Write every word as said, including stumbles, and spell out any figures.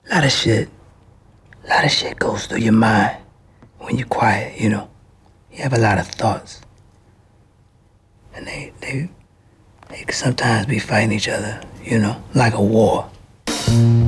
A lot of shit, a lot of shit goes through your mind when you're quiet, you know. You have a lot of thoughts. And they, they, they can sometimes be fighting each other, you know, like a war.